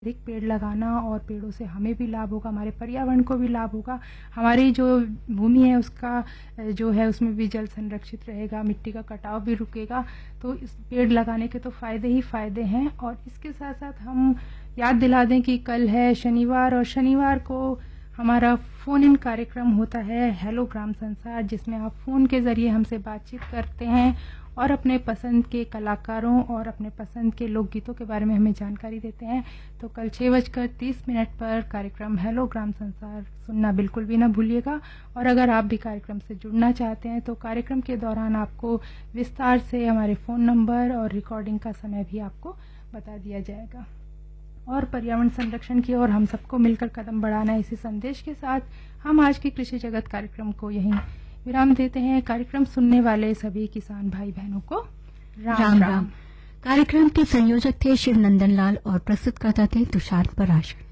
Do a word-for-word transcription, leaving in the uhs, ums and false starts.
अधिक पेड़ लगाना, और पेड़ों से हमें भी लाभ होगा, हमारे पर्यावरण को भी लाभ होगा, हमारी जो भूमि है उसका जो है उसमें भी जल संरक्षित रहेगा, मिट्टी का कटाव भी रुकेगा। तो इस पेड़ लगाने के तो फायदे ही फायदे हैं। और इसके साथ साथ हम याद दिला दें कि कल है शनिवार, और शनिवार को हमारा फोन इन कार्यक्रम होता है हेलो ग्राम संसार, जिसमें आप फोन के जरिए हमसे बातचीत करते हैं और अपने पसंद के कलाकारों और अपने पसंद के लोकगीतों के बारे में हमें जानकारी देते हैं। तो कल छह बजकर तीस मिनट पर कार्यक्रम हेलो ग्राम संसार सुनना बिल्कुल भी ना भूलिएगा। और अगर आप भी कार्यक्रम से जुड़ना चाहते हैं तो कार्यक्रम के दौरान आपको विस्तार से हमारे फोन नंबर और रिकॉर्डिंग का समय भी आपको बता दिया जाएगा। और पर्यावरण संरक्षण की ओर हम सबको मिलकर कदम बढ़ाना है, इसी संदेश के साथ हम आज के कृषि जगत कार्यक्रम को यहीं विराम देते हैं। कार्यक्रम सुनने वाले सभी किसान भाई बहनों को राम राम, राम। कार्यक्रम के संयोजक थे शिव नंदन लाल और प्रस्तुतकर्ता थे तुषार पराशर।